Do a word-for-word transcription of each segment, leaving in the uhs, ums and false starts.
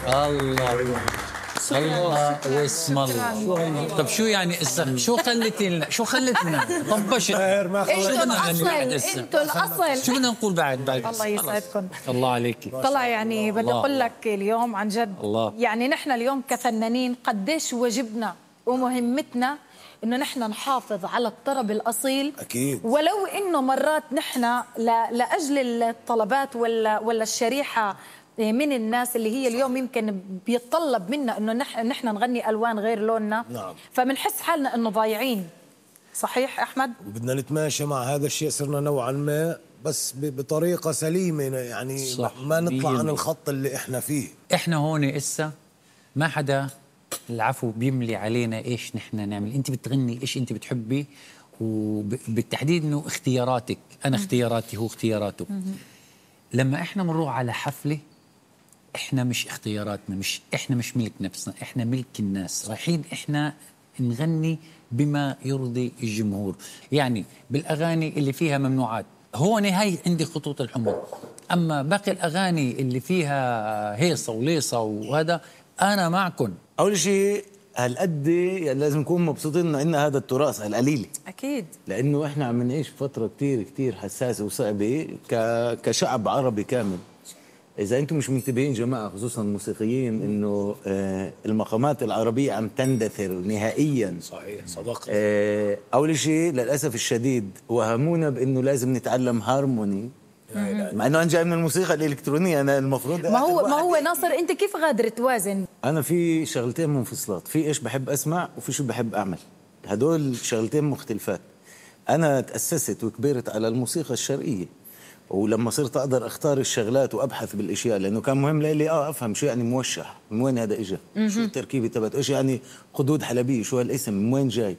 الله الله واسم الله. طب شو يعني اسا شو خلتي لنا شو خلت لنا طبشت انتوا الاصل انتوا الاصل شو بدنا نقول بعد بعد الله يسعدكم. الله عليكي. طلع يعني بدي اقول لك اليوم عن جد الله. يعني نحن اليوم كفنانين قديش واجبنا ومهمتنا انه نحن نحافظ على الطرب الاصيل. اكيد. ولو انه مرات نحن لاجل الطلبات ولا ولا الشريحه من الناس اللي هي اليوم يمكن بيتطلب منا انه نحن نحن نغني الوان غير لوننا. نعم. فبنحس حالنا انه ضايعين. صحيح احمد؟ وبدنا نتماشى مع هذا الشيء، صرنا نوعا ما بس بطريقه سليمه، يعني صح. ما نطلع عن الخط اللي احنا فيه. احنا هون اسا ما حدا العفو بيملي علينا ايش نحن نعمل. انت بتغني ايش انت بتحبي، وبالتحديد انه اختياراتك، انا اختياراتي هو اختياراته. لما احنا بنروح على حفله احنا مش اختياراتنا، مش احنا مش ملك نفسنا، احنا ملك الناس. رايحين احنا نغني بما يرضي الجمهور. يعني بالاغاني اللي فيها ممنوعات هون هي عندي خطوط الحمر، اما باقي الاغاني اللي فيها هيصه وليصه وهذا انا معكم. اول شيء هالقد لازم نكون مبسوطين انه عندنا هذا التراث هالقليلي. اكيد. لانه احنا عم نعيش فتره كثير كثير حساسه وصعبه كشعب عربي كامل. إذا أنتم مش منتبهين جماعة خصوصاً الموسيقيين إنه آه المقامات العربية عم تندثر نهائياً. صحيح صدقت. آه أول شيء للأسف الشديد وهمونا بإنه لازم نتعلم هارموني، مع إنه أنا جاي من الموسيقى الإلكترونية. أنا المفروض ما هو ما هو ناصر أنت كيف قادر توازن؟ أنا في شغلتين منفصلات، في إيش بحب أسمع وفي شو بحب أعمل. هدول شغلتين مختلفات. أنا تأسست وكبرت على الموسيقى الشرقية، ولما صرت اقدر اختار الشغلات وابحث بالاشياء، لانه كان مهم لي اه افهم شو يعني موشح، من وين هذا اجى، شو التركيبه تبعته، ايش يعني قدود حلبيه، شو هالاسم، من وين جاي.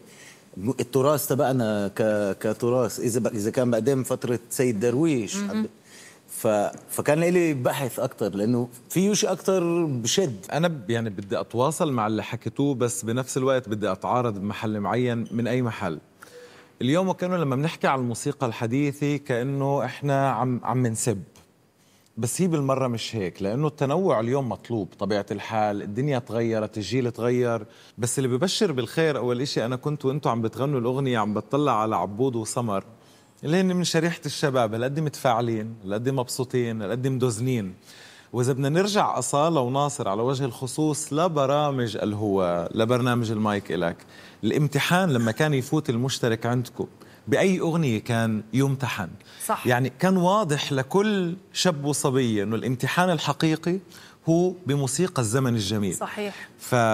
التراث تبعنا ك... كتراث اذا ب... اذا كان بعدين فتره سيد درويش ف... فكان لي بحث اكثر، لانه فيه شيء اكثر بشد. انا يعني بدي اتواصل مع اللي حكيتوه، بس بنفس الوقت بدي اتعارض بمحل معين من اي محل. اليوم وكانه لما بنحكي عن الموسيقى الحديثة كأنه إحنا عم عم نسب، بس هي بالمرة مش هيك، لأنه التنوع اليوم مطلوب. طبيعة الحال الدنيا تغيرت، الجيل تغير، بس اللي ببشر بالخير أول إشي أنا كنت وإنتوا عم بتغنوا الأغنية عم بتطلع على عبود وسمر اللي هن من شريحة الشباب، هالقد متفاعلين، هالقد مبسوطين، هالقد مدوزنين. وإذا بدنا نرجع أصالة وناصر على وجه الخصوص لبرامج الهواء، لبرنامج المايك إلك، الامتحان لما كان يفوت المشترك عندكم بأي أغنية كان يمتحن. صح. يعني كان واضح لكل شاب وصبية أنه الامتحان الحقيقي هو بموسيقى الزمن الجميل. صحيح.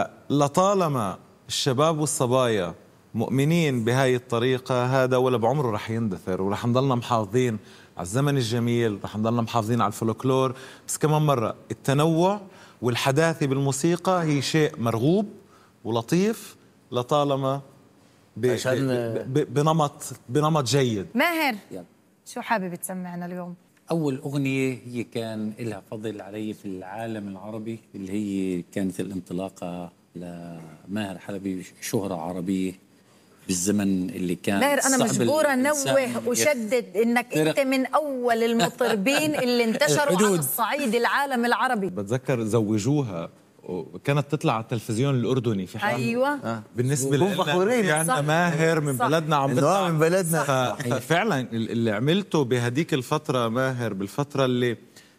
فلطالما الشباب والصبايا مؤمنين بهاي الطريقة، هذا ولا بعمره رح يندثر، ورح نضلنا محافظين على الزمن الجميل، رح نضلنا محافظين على الفولكلور. بس كمان مرة التنوع والحداثة بالموسيقى هي شيء مرغوب ولطيف لطالما ب... عشان ب... بنمط بنمط جيد. ماهر شو حابب تسمعنا اليوم؟ أول أغنية هي كان لها فضل علي في العالم العربي، اللي هي كانت الانطلاقة لماهر حلبي، شهرة عربية بالزمن اللي كان. ماهر أنا مجبورة أنوه وشدد إنك أنت من أول المطربين اللي انتشروا على الصعيد العالم العربي. بتذكر زوجوها وكانت تطلع على التلفزيون الأردني في حال. أيوة. آه. بالنسبة لنا يعني ماهر من صح. بلدنا عم بيطلع من بلدنا. ففعلا اللي عملته بهديك الفترة ماهر، بالفترة اللي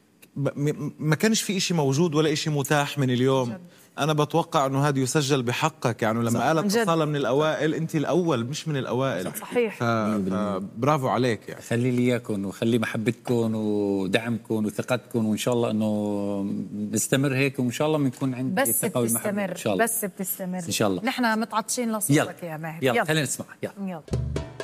ما كانش في إشي موجود ولا إشي متاح من اليوم جد. أنا بتوقع أنه هذا يسجل بحقك، يعني لما قالت أصالة من الأوائل، أنت الأول مش من الأوائل. صحيح. برافو عليك يعني. خلي لي إياكم وخلي محبتكم ودعمكم وثقتكم، وإن شاء الله أنه نستمر هيك، وإن شاء الله بنكون عندنا بس بتستمر إن شاء الله. بس بتستمر إن شاء الله. نحن متعطشين لصوتك يا ماهر. يلا خلينا نسمع. يلا, يلا.